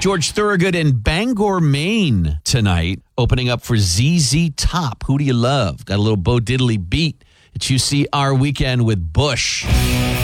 George Thorogood in Bangor, Maine tonight, opening up for ZZ Top. Who do you love? Got a little Bo Diddley beat. It's UCR Weekend with Bush.